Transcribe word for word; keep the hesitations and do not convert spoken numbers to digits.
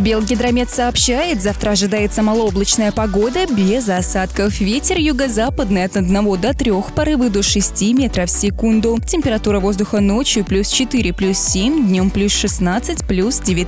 Белгидромет сообщает, завтра ожидается малооблачная погода без осадков. Ветер юго-западный от одного до трёх, порывы до шести метров в секунду. Температура воздуха ночью плюс четыре, плюс семь, днем плюс шестнадцать, плюс девятнадцать.